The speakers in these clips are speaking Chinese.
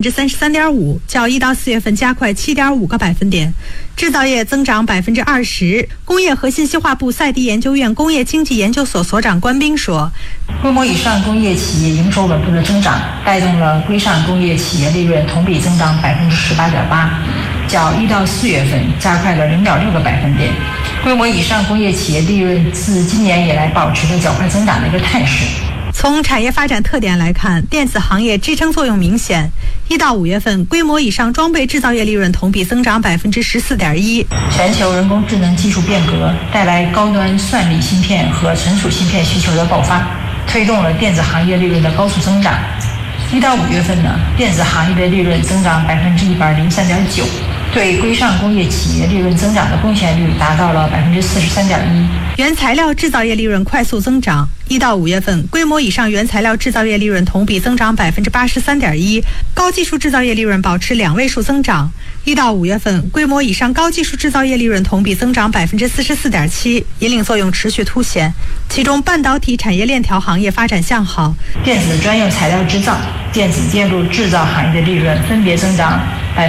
33.5%，较1到4月份加快7.5个百分点。制造业增长20%。工业和信息化部赛迪研究院工业经济研究所所长关斌说， 规模以上工业企业营收稳步的增长，带动了规上工业企业利润同比增长18.8%，较1到4月份加快了0.6个百分点。规模以上工业企业利润自今年以来保持着较快增长的一个态势。 从产业发展特点来看，电子行业支撑作用明显。1到5月份，规模以上装备制造业利润同比增长14.1%。 全球人工智能技术变革带来高端算力芯片和存储芯片需求的爆发，推动了电子行业利润的高速增长。1到5月份呢，电子行业的利润增长103.9%，对规上工业企业利润增长的贡献率达到了43.1%。 原材料制造业利润快速增长。1到5月份，规模以上原材料制造业利润同比增长83.1%，高技术制造业利润保持2位数增长。1到5月份，规模以上高技术制造业利润同比增长44.7%，引领作用持续凸显。其中，半导体产业链条行业发展向好， 电子专用材料制造、电子电路制造行业的利润分别增长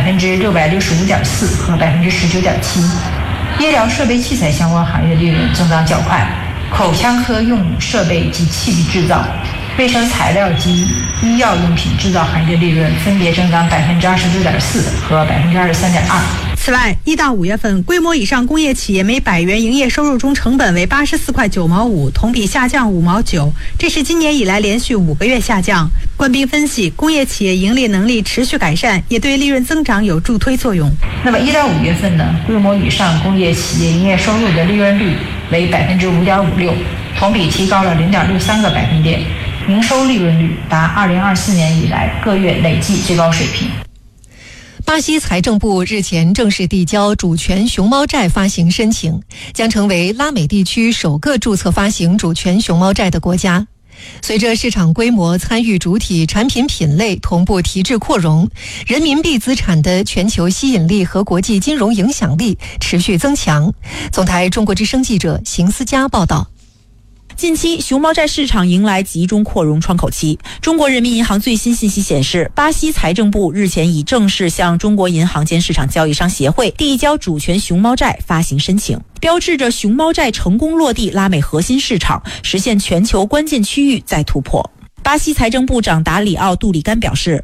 665.4%和19.7%。医疗设备器材相关行业利润增长较快，口腔科用设备及器具制造、卫生材料及医药用品制造行业的利润分别增长26.4%和23.2%。 此外，1到5月份，规模以上工业企业每100元营业收入中成本为84块9毛5，同比下降5毛9，这是今年以来连续5个月下降。关斌分析，工业企业盈利能力持续改善，也对利润增长有助推作用。 那么1到5月份呢，规模以上工业企业营业收入的利润率为5.56%，同比提高了0.63个百分点，营收利润率达2024年以来各月累计最高水平。 巴西财政部日前正式递交主权熊猫债发行申请，将成为拉美地区首个注册发行主权熊猫债的国家。随着市场规模、参与主体产品品类同步提质扩容，人民币资产的全球吸引力和国际金融影响力持续增强。总台中国之声记者邢思佳报道。 近期，熊猫债市场迎来集中扩容窗口期。中国人民银行最新信息显示，巴西财政部日前已正式向中国银行间市场交易商协会递交主权熊猫债发行申请，标志着熊猫债成功落地拉美核心市场，实现全球关键区域再突破。巴西财政部长达里奥·杜里甘表示，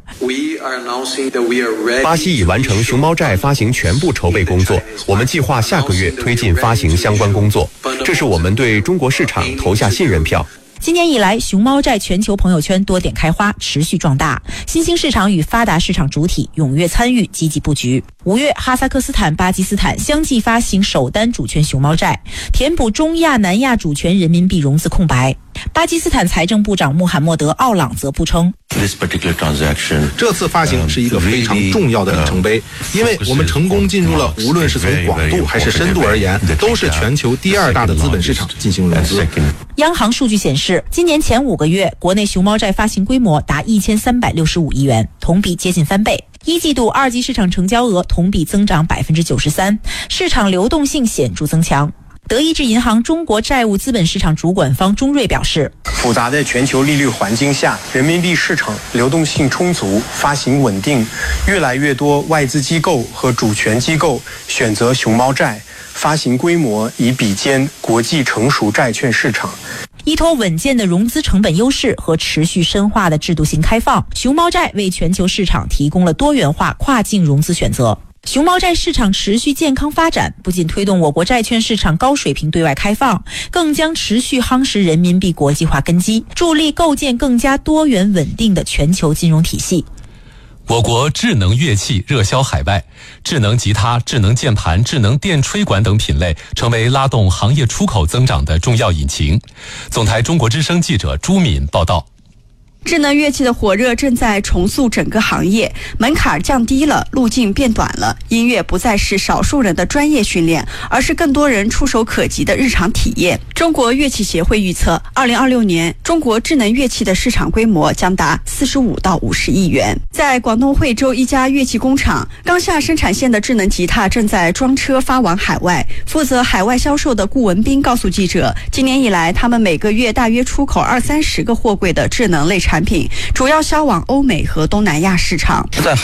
巴西已完成熊猫债发行全部筹备工作，我们计划下个月推进发行相关工作，这是我们对中国市场投下信任票。 今年以来，熊猫债全球朋友圈多点开花，持续壮大，新兴市场与发达市场主体踊跃参与，积极布局。5月，哈萨克斯坦、巴基斯坦相继发行首单主权熊猫债，填补中亚、南亚主权人民币融资空白。巴基斯坦财政部长穆罕默德·奥朗则不称， 这次发行是一个非常重要的里程碑，因为我们成功进入了无论是从广度还是深度而言，都是全球第2大的资本市场进行融资。 央行数据显示，今年前5个月，国内熊猫债发行规模达1365亿元，同比接近翻倍。一季度二级市场成交额同比增长93%，市场流动性显著增强。德意志银行中国债务资本市场主管方钟瑞表示， 复杂的全球利率环境下，人民币市场流动性充足，发行稳定，越来越多外资机构和主权机构选择熊猫债，发行规模已比肩国际成熟债券市场。 依托稳健的融资成本优势和持续深化的制度性开放，熊猫债为全球市场提供了多元化跨境融资选择。熊猫债市场持续健康发展，不仅推动我国债券市场高水平对外开放，更将持续夯实人民币国际化根基，助力构建更加多元稳定的全球金融体系。 我国智能乐器热销海外，智能吉他、智能键盘、智能电吹管等品类成为拉动行业出口增长的重要引擎。总台中国之声记者朱敏报道。 智能乐器的火热正在重塑整个行业，门槛降低了，路径变短了，音乐不再是少数人的专业训练，而是更多人触手可及的日常体验。中国乐器协会预测，2026年中国智能乐器的市场规模将达45到50亿元。在广东惠州一家乐器工厂，刚下生产线的智能吉他正在装车发往海外。负责海外销售的顾文斌告诉记者，今年以来，他们每个月大约出口20-30个货柜的智能类产品，主要销往欧美和东南亚市场。